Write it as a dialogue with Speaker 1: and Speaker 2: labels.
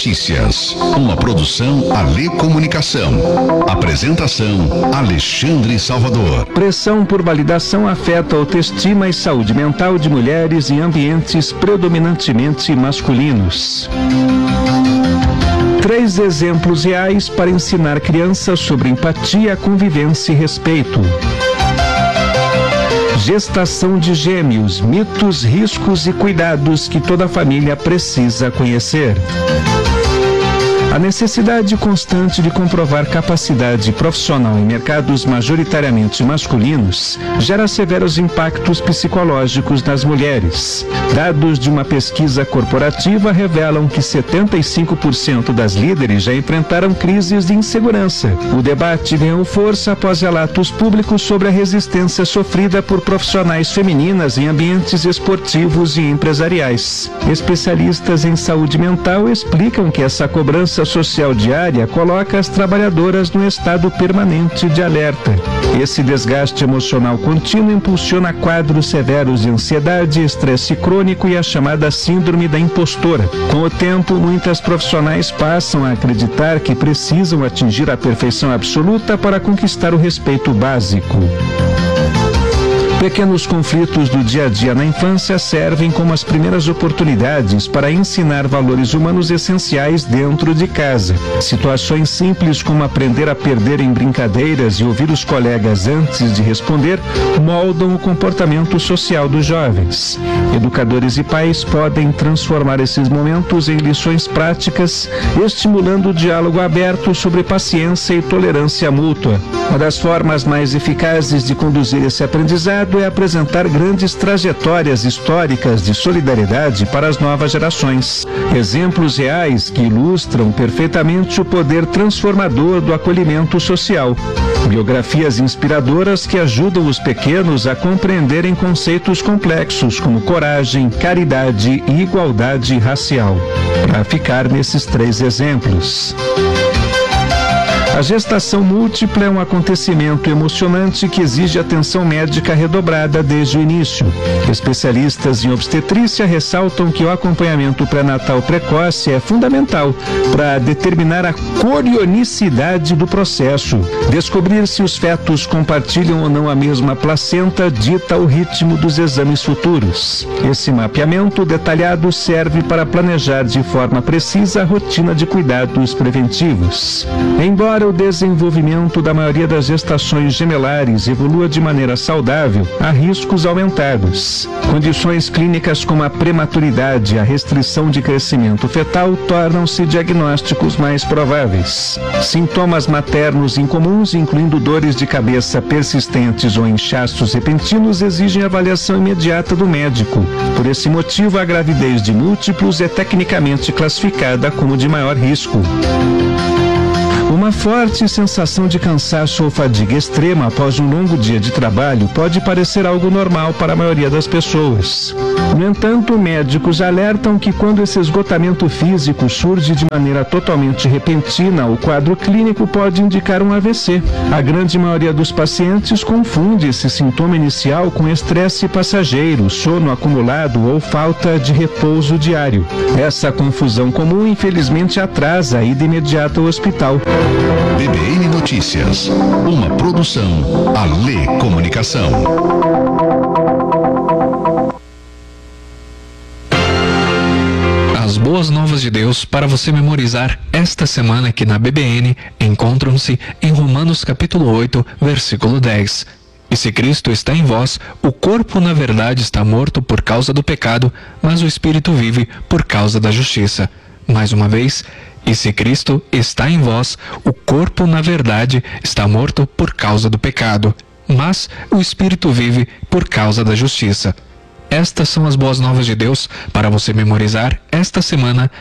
Speaker 1: Notícias, uma produção Alê Comunicação. Apresentação Alexandre Salvador.
Speaker 2: Pressão por validação afeta a autoestima e saúde mental de mulheres em ambientes predominantemente masculinos. 3 exemplos reais para ensinar crianças sobre empatia, convivência e respeito. Gestação de gêmeos, mitos, riscos e cuidados que toda família precisa conhecer. A necessidade constante de comprovar capacidade profissional em mercados majoritariamente masculinos gera severos impactos psicológicos nas mulheres. Dados de uma pesquisa corporativa revelam que 75% das líderes já enfrentaram crises de insegurança. O debate ganhou força após relatos públicos sobre a resistência sofrida por profissionais femininas em ambientes esportivos e empresariais. Especialistas em saúde mental explicam que essa cobrança social diária coloca as trabalhadoras no estado permanente de alerta. Esse desgaste emocional contínuo impulsiona quadros severos de ansiedade, estresse crônico e a chamada síndrome da impostora. Com o tempo, muitas profissionais passam a acreditar que precisam atingir a perfeição absoluta para conquistar o respeito básico. Pequenos conflitos do dia a dia na infância servem como as primeiras oportunidades para ensinar valores humanos essenciais dentro de casa. Situações simples como aprender a perder em brincadeiras e ouvir os colegas antes de responder moldam o comportamento social dos jovens. Educadores e pais podem transformar esses momentos em lições práticas, estimulando o diálogo aberto sobre paciência e tolerância mútua. Uma das formas mais eficazes de conduzir esse aprendizado é apresentar grandes trajetórias históricas de solidariedade para as novas gerações. Exemplos reais que ilustram perfeitamente o poder transformador do acolhimento social. Biografias inspiradoras que ajudam os pequenos a compreenderem conceitos complexos como coragem, caridade e igualdade racial. Para ficar nesses 3 exemplos. A gestação múltipla é um acontecimento emocionante que exige atenção médica redobrada desde o início. Especialistas em obstetrícia ressaltam que o acompanhamento pré-natal precoce é fundamental para determinar a corionicidade do processo. Descobrir se os fetos compartilham ou não a mesma placenta dita o ritmo dos exames futuros. Esse mapeamento detalhado serve para planejar de forma precisa a rotina de cuidados preventivos. Embora o desenvolvimento da maioria das gestações gemelares evolua de maneira saudável, há riscos aumentados. Condições clínicas como a prematuridade e a restrição de crescimento fetal tornam-se diagnósticos mais prováveis. Sintomas maternos incomuns, incluindo dores de cabeça persistentes ou inchaços repentinos, exigem avaliação imediata do médico. Por esse motivo, a gravidez de múltiplos é tecnicamente classificada como de maior risco. Uma forte sensação de cansaço ou fadiga extrema após um longo dia de trabalho pode parecer algo normal para a maioria das pessoas. No entanto, médicos alertam que quando esse esgotamento físico surge de maneira totalmente repentina, o quadro clínico pode indicar um AVC. A grande maioria dos pacientes confunde esse sintoma inicial com estresse passageiro, sono acumulado ou falta de repouso diário. Essa confusão comum, infelizmente, atrasa a ida imediata ao hospital.
Speaker 1: BBN Notícias, uma produção Alê Comunicação.
Speaker 3: As boas novas de Deus para você memorizar esta semana aqui na BBN encontram-se em Romanos capítulo 8, versículo 10. E se Cristo está em vós, o corpo na verdade está morto por causa do pecado, mas o espírito vive por causa da justiça. Mais uma vez, e se Cristo está em vós, o corpo na verdade está morto por causa do pecado, mas o espírito vive por causa da justiça. Estas são as boas novas de Deus para você memorizar esta semana